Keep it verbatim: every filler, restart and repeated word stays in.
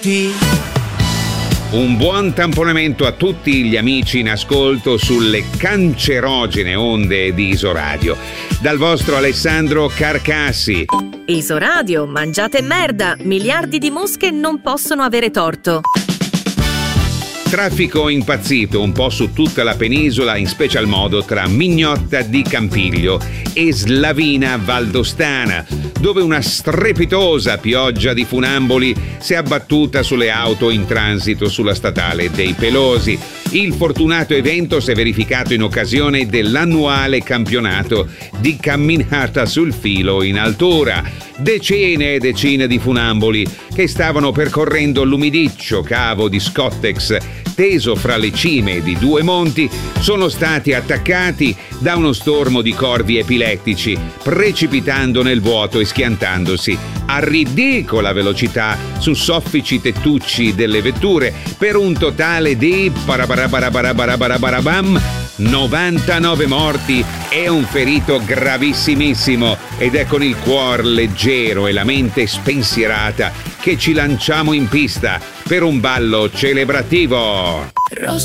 Un buon tamponamento a tutti gli amici in ascolto sulle cancerogene onde di Isoradio. Dal vostro Alessandro Carcassi. Isoradio, mangiate merda! Miliardi di mosche non possono avere torto. Traffico impazzito un po' su tutta la penisola, in special modo tra Mignotta di Campiglio e Slavina Valdostana, dove una strepitosa pioggia di funamboli si è abbattuta sulle auto in transito sulla statale dei Pelosi. Il fortunato evento si è verificato in occasione dell'annuale campionato di camminata sul filo in altura. Decine e decine di funamboli che stavano percorrendo l'umidiccio cavo di Scottex teso fra le cime di due monti sono stati attaccati da uno stormo di corvi epilettici, precipitando nel vuoto e schiantandosi a ridicola velocità su soffici tettucci delle vetture per un totale di parabarabarabarabarabam novantanove morti e un ferito gravissimissimo, ed è con il cuor leggero e la mente spensierata che ci lanciamo in pista per un ballo celebrativo.